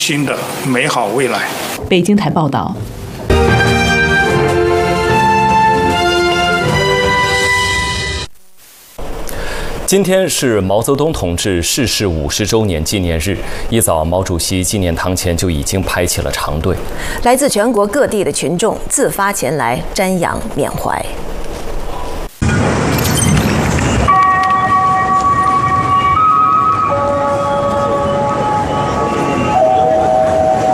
新的美好未来。 北京台报道。 今天是毛泽东同志逝世50周年纪念日，一早毛主席纪念堂前就已经排起了长队， 来自全国各地的群众自发前来瞻仰缅怀。